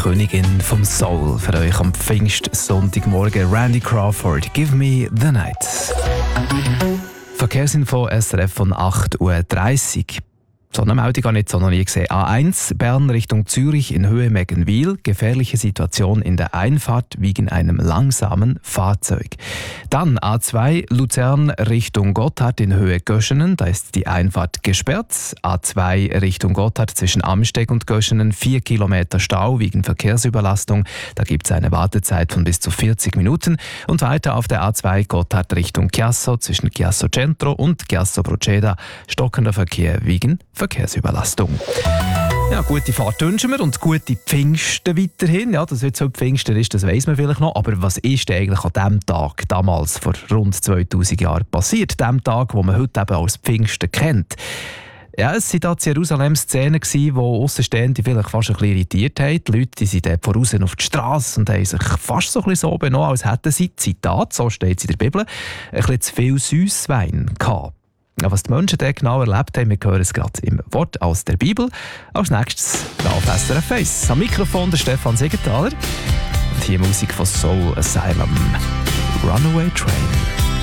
Königin vom Soul. Für euch am Pfingstsonntagmorgen Randy Crawford, Give Me the Night. Verkehrsinfo SRF von 8.30 Uhr. So eine Meldung habe ich jetzt noch nie gesehen. A1 Bern Richtung Zürich in Höhe Meggenwil. Gefährliche Situation in der Einfahrt wegen einem langsamen Fahrzeug. Dann A2 Luzern Richtung Gotthard in Höhe Göschenen. Da ist die Einfahrt gesperrt. A2 Richtung Gotthard zwischen Amsteg und Göschenen 4 Kilometer Stau wegen Verkehrsüberlastung. Da gibt es eine Wartezeit von bis zu 40 Minuten. Und weiter auf der A2 Gotthard Richtung Chiasso zwischen Chiasso Centro und Chiasso Proceda stockender Verkehr wegen Verkehrsüberlastung. Ja, gute Fahrt wünschen wir und gute Pfingsten weiterhin. Ja, dass jetzt so Pfingsten ist, das weiss man vielleicht noch. Aber was ist denn eigentlich an diesem Tag, damals vor rund 2000 Jahren passiert? Dem Tag, den man heute eben als Pfingsten kennt. Ja, es waren in Jerusalem Szenen, die Aussenstehende vielleicht fast ein bisschen irritiert haben. Die Leute die sind dort voraus auf die Straße und haben sich fast so ein bisschen so benommen, als hätten sie, Zitat, so steht es in der Bibel, ein bisschen zu viel Süsswein gehabt. Ja, was die Menschen dort genau erlebt haben, wir hören es gerade im Wort aus der Bibel. Als nächstes auf SRF 1. Am Mikrofon der Stefan Siegenthaler. Und hier Musik von Soul Asylum. Runaway Train.